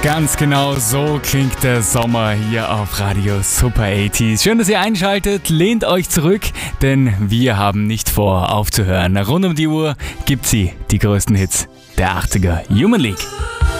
Ganz genau so klingt der Sommer hier auf Radio Super 80s. Schön, dass ihr einschaltet, lehnt euch zurück, denn wir haben nicht vor aufzuhören. Rund um die Uhr gibt sie die größten Hits der 80er. Human League.